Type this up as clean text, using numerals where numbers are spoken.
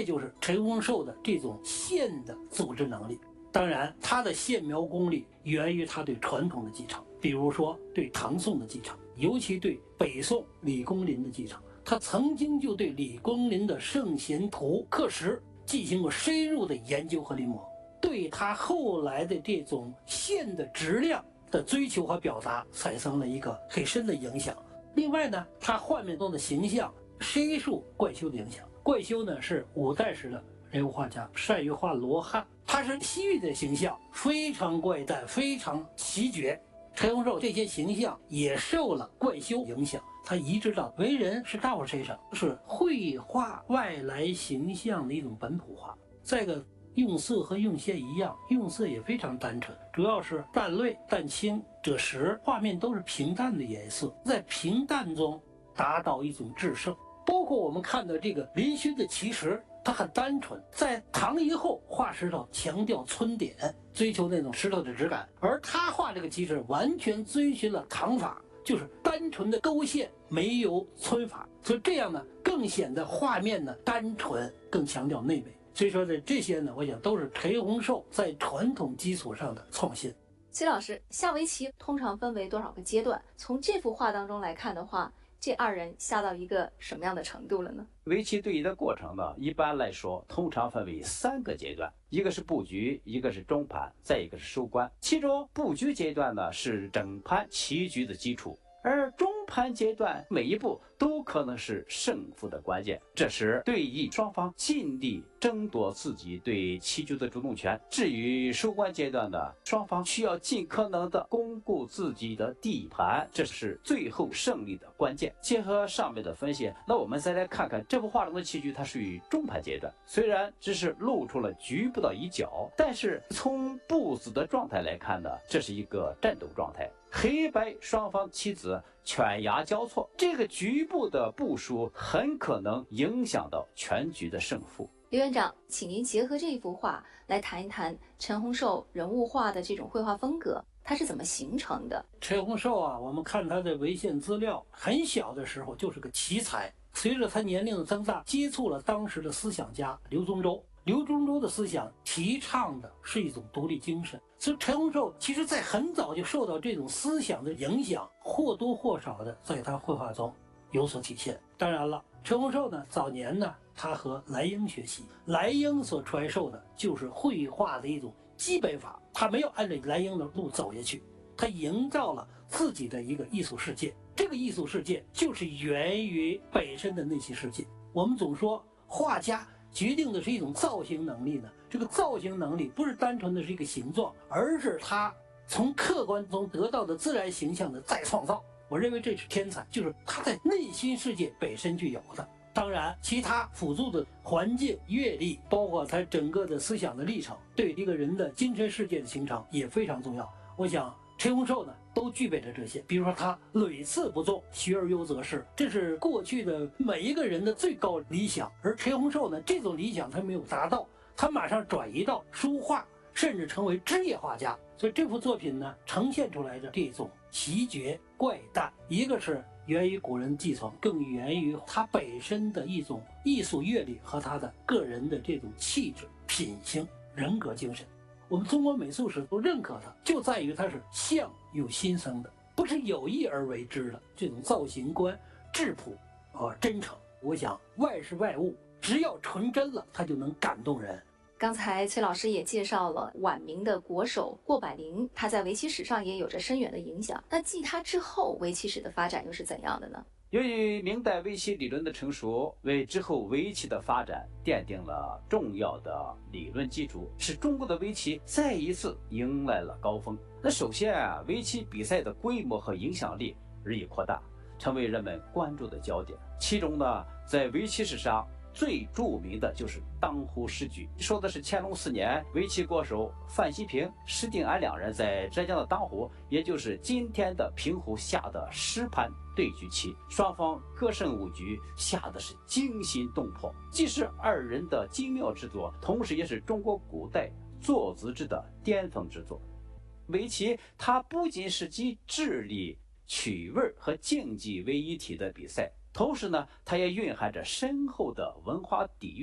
这就是陈洪寿的这种线的组织能力。当然，他的线描功力源于他对传统的继承，比如说对唐宋的继承，尤其对北宋李公麟的继承。他曾经就对李公麟的圣贤图刻石进行过深入的研究和临摹，对他后来的这种线的质量的追求和表达产生了一个很深的影响。另外呢，他画面中的形象深受怪休的影响。怪休呢是五代时的人物画家，善于画罗汉，他是西域的形象，非常怪诞，非常奇绝。陈洪寿这些形象也受了怪休影响，他移植到为人是大伙身上，是绘画外来形象的一种本土化。再一个，用色和用线一样，用色也非常单纯，主要是淡绿、淡青、赭石，画面都是平淡的颜色，在平淡中达到一种制胜。包括我们看到这个林勋的奇石，它很单纯，在唐以后画石头强调皴点，追求那种石头的质感，而他画这个奇石完全遵循了唐法，就是单纯的勾线，没有皴法，所以这样呢更显得画面呢单纯，更强调内美。所以说的这些呢，我想都是陈洪寿在传统基础上的创新。 崔老师，下围棋通常分为多少个阶段？从这幅画当中来看的话，这二人下到一个什么样的程度了呢？ 围棋对弈的过程呢，一般来说通常分为3个阶段，一个是布局，一个是中盘，再一个是收官。其中布局阶段呢是整盘棋局的基础，而中盘阶段每一步都可能是胜负的关键。这时对弈双方尽力争夺自己对棋局的主动权。至于收官阶段呢，双方需要尽可能的巩固自己的地盘，这是最后胜利的关键。结合上面的分析，那我们再来看看这幅画中的棋局，它属于中盘阶段，虽然只是露出了局部的一角，但是从布子的状态来看呢，这是一个战斗状态，黑白双方棋子犬牙交错，这个局部的部署很可能影响到全局的胜负。 刘院长，请您结合这一幅画来谈一谈陈洪寿人物画的这种绘画风格，它是怎么形成的？ 陈洪寿啊，我们看他的文献资料，很小的时候就是个奇才，随着他年龄的增大，接触了当时的思想家刘宗周。刘宗周的思想提倡的是一种独立精神，所以陈洪寿其实在很早就受到这种思想的影响，或多或少的在他绘画中有所体现。当然了，陈洪寿呢，早年呢，他和莱茵学习，莱茵所传授的就是绘画的一种基本法，他没有按照莱茵的路走下去，他营造了自己的一个艺术世界。这个艺术世界就是源于本身的内心世界。我们总说画家决定的是一种造型能力呢，这个造型能力不是单纯的是一个形状，而是他从客观中得到的自然形象的再创造。我认为这是天才，就是他在内心世界本身具有的。当然其他辅助的环境、阅历，包括他整个的思想的历程，对一个人的精神世界的形成也非常重要。我想陈洪寿呢都具备了这些，比如说他屡次不中，学而优则仕，这是过去的每一个人的最高理想。而陈洪寿呢，这种理想他没有达到，他马上转移到书画，甚至成为职业画家。所以这幅作品呢，呈现出来的这种奇绝怪诞，一个是源于古人继承，更源于他本身的一种艺术阅历和他的个人的这种气质、品行、人格精神。我们中国美术史都认可它，就在于它是相由心生的，不是有意而为之的。这种造型观、质朴真诚，我想外是外物，只要纯真了，它就能感动人。 刚才崔老师也介绍了晚明的国手霍百龄，他在围棋史上也有着深远的影响。那继他之后，围棋史的发展又是怎样的呢？ 由于明代围棋理论的成熟，为之后围棋的发展奠定了重要的理论基础，使中国的围棋再一次迎来了高峰。那首先围棋比赛的规模和影响力日益扩大，成为人们关注的焦点。其中呢，在围棋史上最著名的就是当湖十局，说的是乾隆4年，围棋国手范希平、施定安两人在浙江的当湖，也就是今天的平湖下的10盘对局棋，双方各胜5局，下的是惊心动魄，既是二人的精妙之作，同时也是中国古代作子之的巅峰之作。围棋它不仅是集智力、趣味和竞技为一体的比赛，同时呢，它也蕴含着深厚的文化底蕴。